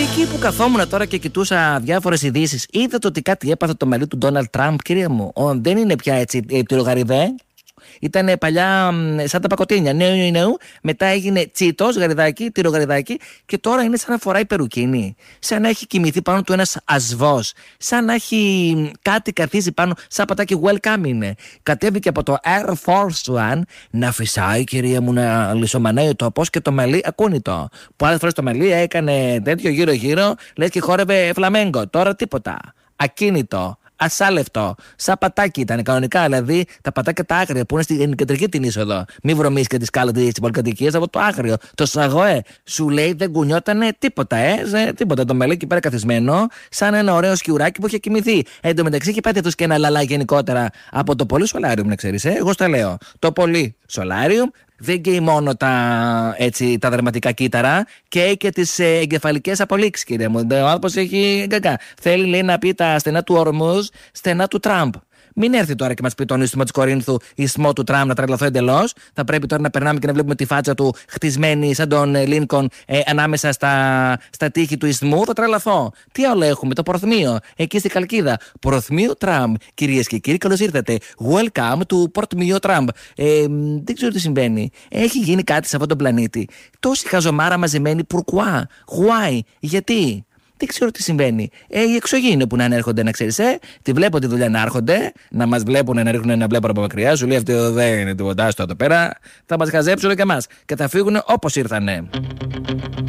Εκεί που καθόμουν τώρα και κοιτούσα διάφορες ειδήσεις, είδατε ότι κάτι έπαθε το μαλλί του Ντόναλντ Τραμπ, κυρία μου. Δεν είναι πια έτσι τυρογαριδέ. Ήταν παλιά σαν τα πακοτίνια. Νέου. Μετά έγινε τσίτος, γαριδάκι, τυρογαριδάκι. Και τώρα είναι σαν να φοράει περουκίνη. Σαν να έχει κοιμηθεί πάνω του ένας ασβός. Σαν να έχει κάτι καθίσει πάνω. Σαν πατάκι welcome είναι. Κατέβηκε από το Air Force One να φυσάει, κυρία μου, να λισομανάει ο τόπος και το μαλλί ακούνητο. Που άλλες φορές το μαλλί έκανε τέτοιο γύρω-γύρω, λες και χόρευε φλαμέγκο. Τώρα τίποτα. Ακίνητο. Ασάλευτο. Σαν πατάκι ήταν κανονικά, δηλαδή τα πατάκια τα άγρια που είναι στην κεντρική την είσοδο. Μη βρωμείς και τη σκάλα τη πολυκατοικία από το άγριο. Το σαγοέ. Σου λέει δεν κουνιότανε τίποτα, τίποτα. Το μελί εκεί πέρα καθισμένο, σαν ένα ωραίο σκιουράκι που είχε κοιμηθεί. Εν τω μεταξύ είχε πάτε του και ένα λαλά γενικότερα από το πολύ σολάριουμ, να ξέρεις, εγώ στα λέω. Το πολύ σολάριουμ. Δεν καίει μόνο τα δραματικά κύτταρα, καίει και τις εγκεφαλικές απολύξεις, κύριε μου. Ο άνθρωπος έχει γκαγκά. Θέλει, λέει, να πει τα στενά του Ορμούζ, στενά του Τραμπ. Μην έρθει τώρα και μας πει το νήστημα της Κορίνθου, ισθμό του Τραμπ, να τρελαθώ εντελώς. Θα πρέπει τώρα να περνάμε και να βλέπουμε τη φάτσα του χτισμένη σαν τον Λίνκον ανάμεσα στα τείχη του ισθμού. Θα τρελαθώ. Τι άλλο έχουμε, το Πορθμίο, εκεί στην Καλκίδα. Πορθμίο Τραμπ. Κυρίες και κύριοι, καλώς ήρθατε. Welcome to Πορθμίο Τραμπ. Δεν ξέρω τι συμβαίνει. Έχει γίνει κάτι σε αυτόν τον πλανήτη. Τόση χαζομάρα μαζεμένη, pourquoi? Why? Γιατί? Δεν ξέρω τι συμβαίνει. Οι εξωγήινοι που να ανέρχονται, να ξέρεις, τη βλέπω τη δουλειά να έρχονται, να μας βλέπουν να ρίχνουν ένα μπλέπορο από μακριά. Σου λέει αυτό δεν είναι τίποτα, στο εδώ πέρα. Θα μας χαζέψουν και εμάς και θα φύγουν όπως ήρθανε.